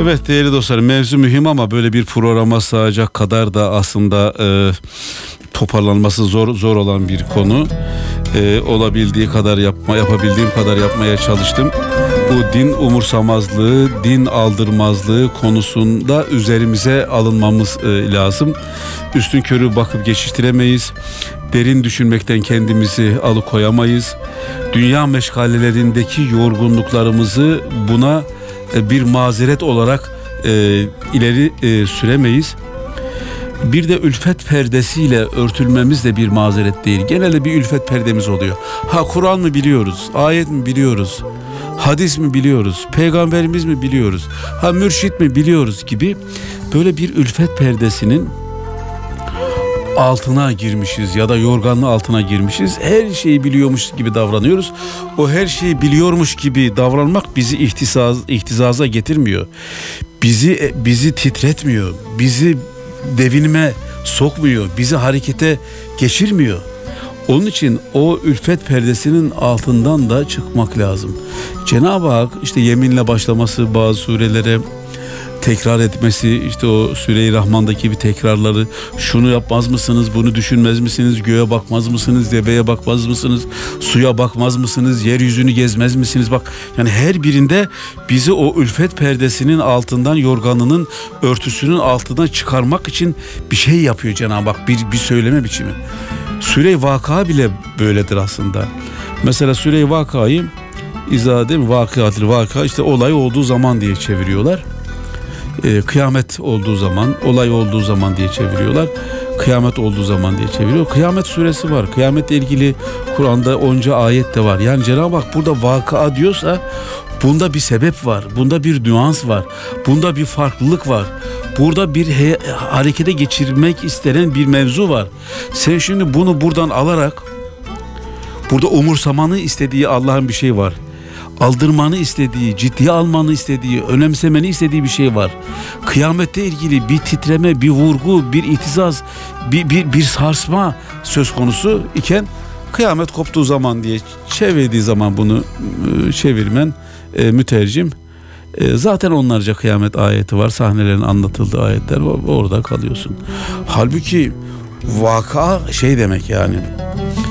Evet değerli dostlarım, mevzu mühim ama böyle bir programa sığacak kadar da aslında toparlanması zor olan bir konu. Olabildiği kadar yapabildiğim kadar yapmaya çalıştım. Bu din umursamazlığı, din aldırmazlığı konusunda üzerimize alınmamız lazım. Üstünkörü bakıp geçiştiremeyiz. Derin düşünmekten kendimizi alıkoyamayız. Dünya meşgalelerindeki yorgunluklarımızı buna bir mazeret olarak ileri süremeyiz. Bir de ülfet perdesiyle örtülmemiz de bir mazeret değil. Genelde bir ülfet perdemiz oluyor. Ha, Kur'an mı biliyoruz? Ayet mi biliyoruz? Hadis mi biliyoruz? Peygamberimiz mi biliyoruz? Ha, mürşit mi biliyoruz gibi böyle bir ülfet perdesinin altına girmişiz ya da yorganlığı altına girmişiz. Her şeyi biliyormuş gibi davranıyoruz. O her şeyi biliyormuş gibi davranmak bizi ihtizaza getirmiyor. Bizi titretmiyor. Bizi devinime sokmuyor. Bizi harekete geçirmiyor. Onun için o ülfet perdesinin altından da çıkmak lazım. Cenab-ı Hak işte yeminle başlaması, bazı surelere tekrar etmesi, işte o Süre-i Rahman'daki bir tekrarları, şunu yapmaz mısınız, bunu düşünmez misiniz, göğe bakmaz mısınız, deveye bakmaz mısınız, suya bakmaz mısınız, yeryüzünü gezmez misiniz? Bak, yani her birinde bizi o ülfet perdesinin altından, yorganının örtüsünün altından çıkarmak için bir şey yapıyor Cenab-ı Hak, bir söyleme biçimi. Süre-i Vaka bile böyledir aslında. Mesela Süre-i Vaka'yı değil mi? Vaka işte olay olduğu zaman diye çeviriyorlar. Kıyamet olduğu zaman, olay olduğu zaman diye çeviriyorlar. Kıyamet olduğu zaman diye çeviriyor. Kıyamet suresi var. Kıyametle ilgili Kur'an'da onca ayet de var. Yani Cenab-ı Hak burada vaka diyorsa bunda bir sebep var. Bunda bir nüans var. Bunda bir farklılık var. Burada bir harekete geçirmek istenen bir mevzu var. Sen şimdi bunu buradan alarak, burada umursamanı istediği Allah'ın bir şey var. Aldırmanı istediği, ciddiye almanı istediği, önemsemeni istediği bir şey var. Kıyamette ilgili bir titreme, bir vurgu, bir ihtizaz, bir sarsma söz konusu iken kıyamet koptuğu zaman diye çevirdiği zaman bunu çevirmen, mütercim, zaten onlarca kıyamet ayeti var, sahnelerin anlatıldığı ayetler var, orada kalıyorsun. Halbuki vaka şey demek yani.